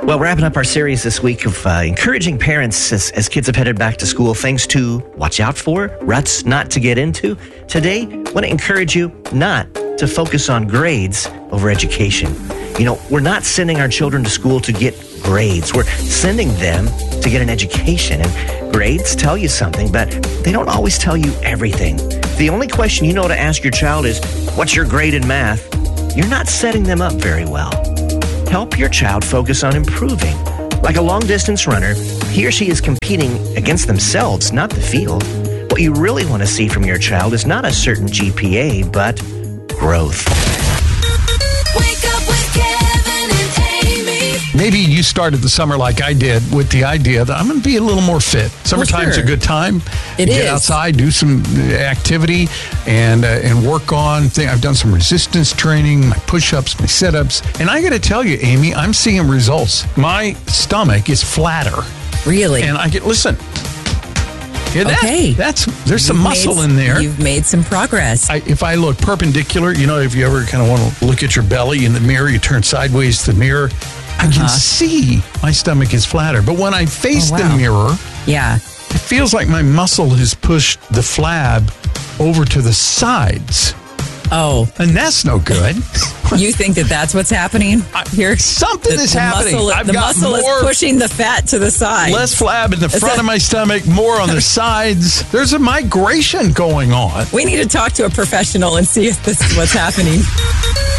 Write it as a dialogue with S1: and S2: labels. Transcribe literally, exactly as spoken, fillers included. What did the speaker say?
S1: Well, wrapping up our series this week of uh, encouraging parents as, as kids have headed back to school, things to watch out for, ruts not to get into. Today, I want to encourage you not to focus on grades over education. You know, we're not sending our children to school to get grades. We're sending them to get an education. And grades tell you something, but they don't always tell you everything. The only question you know to ask your child is, what's your grade in math? You're not setting them up very well. Help your child focus on improving. Like a long-distance runner, he or she is competing against themselves, not the field. What you really want to see from your child is not a certain G P A, but growth.
S2: Wake up with Kevin and Amy.
S3: Maybe you started the summer like I did with the idea that I'm going to be a little more fit. Summertime's
S4: sure.
S3: a good time.
S4: It
S3: Get
S4: is.
S3: outside, do some activity, and uh, and work on things. I've done some resistance training, my push-ups, my sit-ups. And I got to tell you, Amy, I'm seeing results. My stomach is flatter.
S4: Really?
S3: And I get, listen. Yeah, that,
S4: Okay.
S3: That's, there's some
S4: You've
S3: muscle
S4: made-
S3: in there.
S4: You've made some progress.
S3: I, if I look perpendicular, you know, if you ever kind of want to look at your belly in the mirror, you turn sideways to the mirror, I can
S4: Uh-huh.
S3: see my stomach is flatter. But when I face
S4: Oh,
S3: the
S4: wow.
S3: mirror,
S4: yeah.
S3: it feels like my muscle has pushed the flab over to the sides.
S4: Oh,
S3: And that's no good.
S4: you think that that's what's happening here?
S3: Something
S4: The-
S3: is
S4: the
S3: happening.
S4: Muscle,
S3: I've
S4: the
S3: got
S4: muscle
S3: more-
S4: is pushing the fat to the side.
S3: Less flab in the front
S4: that-
S3: of my stomach, more on the sides. There's a migration going on.
S4: We need to talk to a professional and see if this is what's happening.